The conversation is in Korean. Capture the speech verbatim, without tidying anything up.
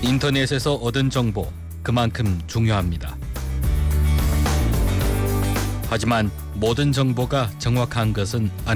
인터넷에서 얻은 정보 그만큼 중요합니다. 하지만 모든 정보가 정확한 것은 아닙니다.